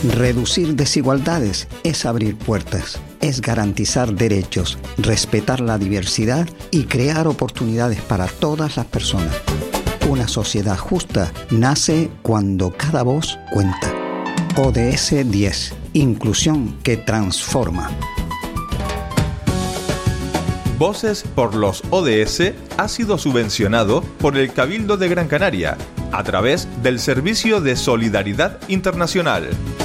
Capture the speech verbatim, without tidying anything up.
Reducir desigualdades es abrir puertas, es garantizar derechos, respetar la diversidad y crear oportunidades para todas las personas. Una sociedad justa nace cuando cada voz cuenta. O D S diez. Inclusión que transforma. Voces por los O D S ha sido subvencionado por el Cabildo de Gran Canaria a través del Servicio de Solidaridad Internacional.